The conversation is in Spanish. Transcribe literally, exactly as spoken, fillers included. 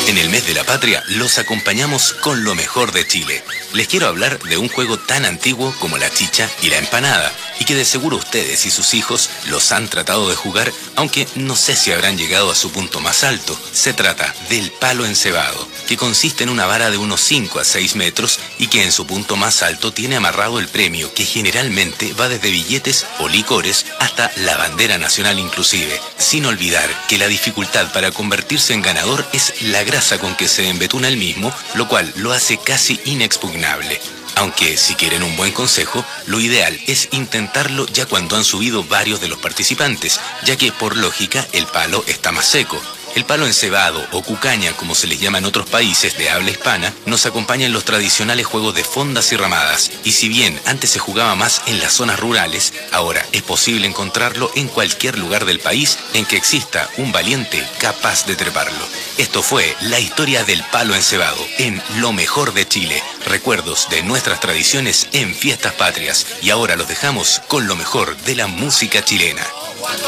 En el mes de la patria los acompañamos con lo mejor de Chile. Les quiero hablar de un juego tan antiguo como la chicha y la empanada, y que de seguro ustedes y sus hijos los han tratado de jugar, aunque no sé si habrán llegado a su punto más alto. Se trata del palo encebado, que consiste en una vara de unos cinco a seis metros y que en su punto más alto tiene amarrado el premio, que generalmente va desde billetes o licores hasta la bandera nacional inclusive. Sin olvidar que la dificultad para convertirse en ganador es la grasa con que se embetuna el mismo, lo cual lo hace casi inexpugnable. Aunque, si quieren un buen consejo, lo ideal es intentarlo ya cuando han subido varios de los participantes, ya que, por lógica, el palo está más seco. El palo encebado, o cucaña, como se les llama en otros países de habla hispana, nos acompaña en los tradicionales juegos de fondas y ramadas, y si bien antes se jugaba más en las zonas rurales, ahora es posible encontrarlo en cualquier lugar del país en que exista un valiente capaz de treparlo. Esto fue la historia del palo encebado, en Lo Mejor de Chile, recuerdos de nuestras tradiciones en fiestas patrias, y ahora los dejamos con lo mejor de la música chilena.